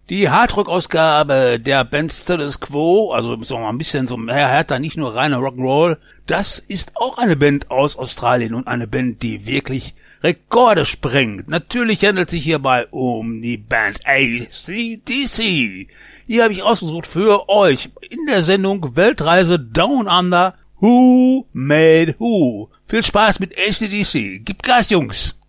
Die Hardrock-Ausgabe der Band Status Quo, also so mal ein bisschen so mehr härter, nicht nur reiner Rock'n'Roll, das ist auch eine Band aus Australien und eine Band, die wirklich Rekorde sprengt. Natürlich handelt es sich hierbei um die Band AC/DC. Die habe ich ausgesucht für euch in der Sendung Weltreise Down Under. Who Made Who? Viel Spaß mit AC/DC. Gib Gas, Jungs!